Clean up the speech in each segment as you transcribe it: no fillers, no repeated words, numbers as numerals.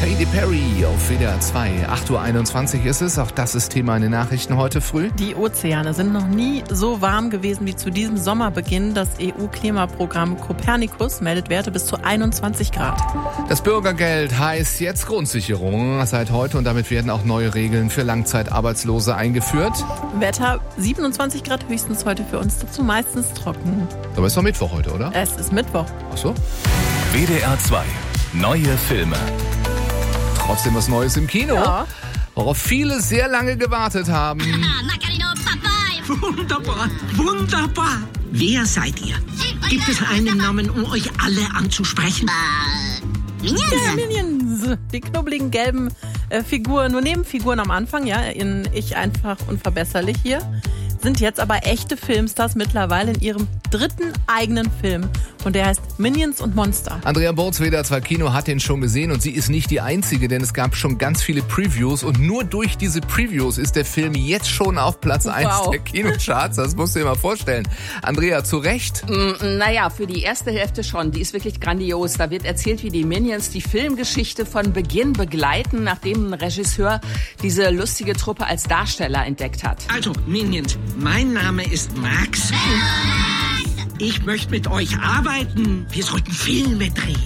Katy Perry auf WDR 2. 8:21 Uhr ist es. Auch das ist Thema in den Nachrichten heute früh. Die Ozeane sind noch nie so warm gewesen wie zu diesem Sommerbeginn. Das EU-Klimaprogramm Copernicus meldet Werte bis zu 21 Grad. Das Bürgergeld heißt jetzt Grundsicherung seit heute und damit werden auch neue Regeln für Langzeitarbeitslose eingeführt. Wetter 27 Grad höchstens heute für uns, dazu meistens trocken. Aber ist doch Mittwoch heute, oder? Es ist Mittwoch. Ach so. WDR 2. Neue Filme. Trotzdem was Neues im Kino, Ja. worauf viele sehr lange gewartet haben. Wunderbar, wunderbar. Wer seid ihr? Gibt es einen Namen, um euch alle anzusprechen? Ja, Minions. Die knubbeligen gelben Figuren, nur Nebenfiguren am Anfang, ja, in Ich einfach unverbesserlich hier, sind jetzt aber echte Filmstars mittlerweile in ihrem dritten eigenen Film. Und der heißt Minions und Monster. Andrea Borz, WDR 2 Kino, hat den schon gesehen und sie ist nicht die Einzige, denn es gab schon ganz viele Previews und nur durch diese Previews ist der Film jetzt schon auf Platz 1 der Kinocharts. Das musst du dir mal vorstellen. Andrea, zu Recht? Naja, für die erste Hälfte schon. Die ist wirklich grandios. Da wird erzählt, wie die Minions die Filmgeschichte von Beginn begleiten, nachdem ein Regisseur diese lustige Truppe als Darsteller entdeckt hat. Also, Minions, mein Name ist Max. Ich möchte mit euch arbeiten. Wir sollten Filme drehen.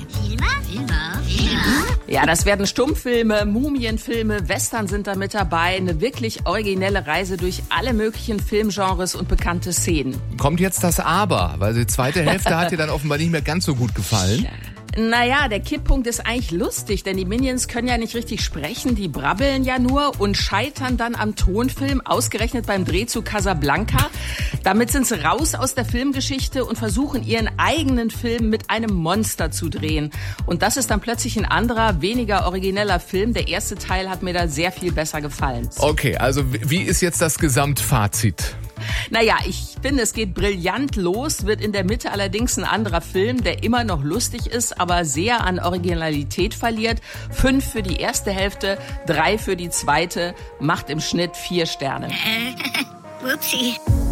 Ja, das werden Stummfilme, Mumienfilme, Western sind da mit dabei. Eine wirklich originelle Reise durch alle möglichen Filmgenres und bekannte Szenen. Kommt jetzt das Aber, weil die zweite Hälfte hat dir dann offenbar nicht mehr ganz so gut gefallen. Naja, der Kipppunkt ist eigentlich lustig, denn die Minions können ja nicht richtig sprechen, die brabbeln ja nur und scheitern dann am Tonfilm, ausgerechnet beim Dreh zu Casablanca. Damit sind sie raus aus der Filmgeschichte und versuchen ihren eigenen Film mit einem Monster zu drehen. Und das ist dann plötzlich ein anderer, weniger origineller Film. Der erste Teil hat mir da sehr viel besser gefallen. Okay, also wie ist jetzt das Gesamtfazit? Naja, ich finde, es geht brillant los, wird in der Mitte allerdings ein anderer Film, der immer noch lustig ist, aber sehr an Originalität verliert. 5 für die erste Hälfte, 3 für die zweite, macht im Schnitt 4 Sterne. Upsi.